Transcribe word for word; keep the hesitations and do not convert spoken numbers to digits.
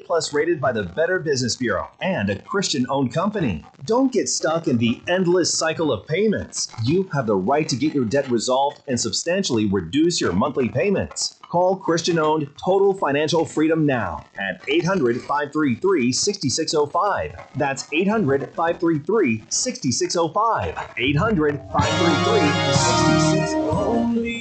A-plus rated by the Better Business Bureau and a Christian-owned company. Don't get stuck in the endless cycle of payments. You have the right to get your debt resolved and substantially reduce your monthly payments. Call Christian-owned Total Financial Freedom now at eight hundred, five three three, six six zero five. That's eight hundred, five three three, six six zero five. eight hundred, five three three, six six zero five.